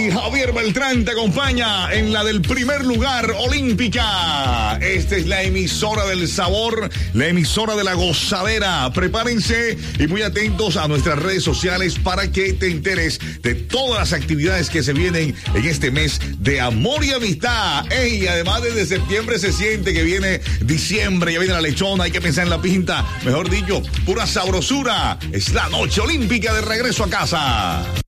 y Javier Beltrán te acompaña en la del primer lugar olímpica. Esta es la emisora del sabor, la emisora de la gozadera. Prepárense y muy atentos a nuestras redes sociales para que te enteres de todas las actividades que se vienen en este mes de amor y amistad. Y además desde septiembre se siente que viene diciembre, ya viene la lechona, hay que pensar en la pinta. Mejor dicho, pura sabrosura. Es la noche olímpica de regreso a casa.